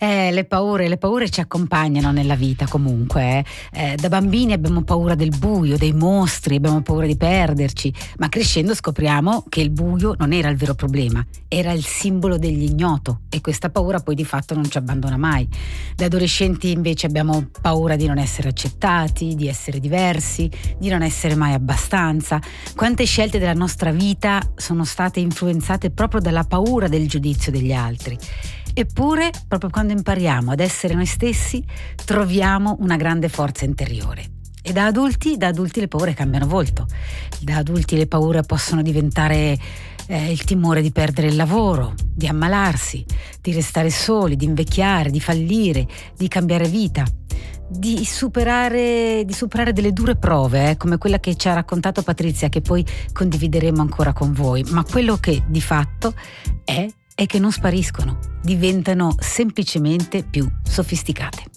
Le paure ci accompagnano nella vita comunque. Da bambini abbiamo paura del buio, dei mostri, abbiamo paura di perderci, ma crescendo scopriamo che il buio non era il vero problema, era il simbolo dell'ignoto, e questa paura poi di fatto non ci abbandona mai. Da adolescenti invece abbiamo paura di non essere accettati, di essere diversi, di non essere mai abbastanza. Quante scelte della nostra vita sono state influenzate proprio dalla paura del giudizio degli altri. Eppure, proprio quando impariamo ad essere noi stessi, troviamo una grande forza interiore. E da adulti le paure cambiano volto. Da adulti le paure possono diventare il timore di perdere il lavoro, di ammalarsi, di restare soli, di invecchiare, di fallire, di cambiare vita, di superare delle dure prove, come quella che ci ha raccontato Patrizia, che poi condivideremo ancora con voi. Ma quello che di fatto è che non spariscono, diventano semplicemente più sofisticate.